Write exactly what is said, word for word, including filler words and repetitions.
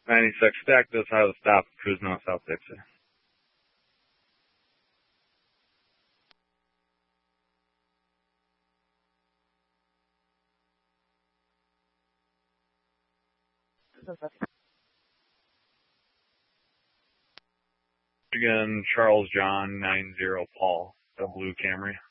ninety-six stack does have a stop, cruise north South Dixie. Again, Charles John nine zero Paul, the blue Camry.